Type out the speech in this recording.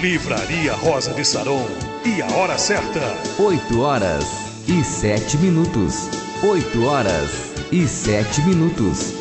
Livraria Rosa de Saron. E a hora certa: 8h07. 8h07.